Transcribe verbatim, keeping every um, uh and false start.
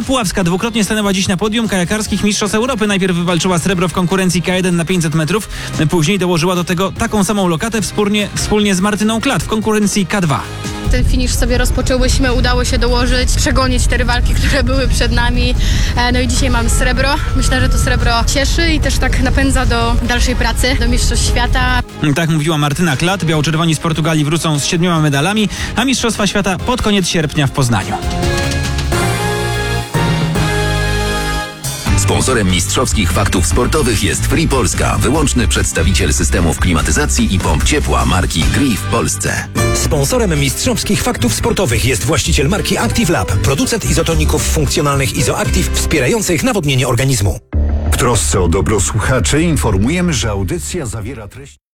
Martyna Puławska dwukrotnie stanęła dziś na podium kajakarskich mistrzostw Europy. Najpierw wywalczyła srebro w konkurencji K jeden na pięćset metrów, później dołożyła do tego taką samą lokatę wspólnie, wspólnie z Martyną Klat w konkurencji K dwa. Ten finisz sobie rozpoczęłyśmy, udało się dołożyć, przegonić te rywalki, które były przed nami. No i dzisiaj mamy srebro. Myślę, że to srebro cieszy i też tak napędza do dalszej pracy, do mistrzostw świata. Tak mówiła Martyna Klat. Biało-czerwoni z Portugalii wrócą z siedmioma medalami, a mistrzostwa świata pod koniec sierpnia w Poznaniu. Sponsorem mistrzowskich faktów sportowych jest Free Polska, wyłączny przedstawiciel systemów klimatyzacji i pomp ciepła marki Gree w Polsce. Sponsorem mistrzowskich faktów sportowych jest właściciel marki Active Lab, producent izotoników funkcjonalnych Izoactive wspierających nawodnienie organizmu. W trosce o dobro słuchaczy informujemy, że audycja zawiera treść